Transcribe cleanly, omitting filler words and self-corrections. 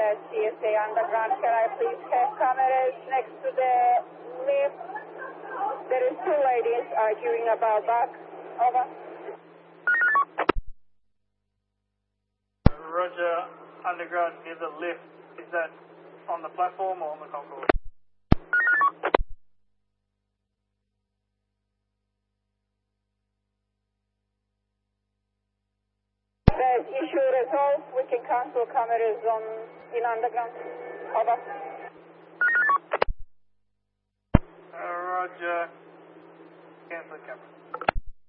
CSA Underground. Can I please have cameras next to the lift? There is two ladies arguing about that. Over. Roger, Underground near the lift. Is that on the platform or on the concourse? The issue resolved. We can cancel cameras in Underground. Over. Roger. Cancel camera.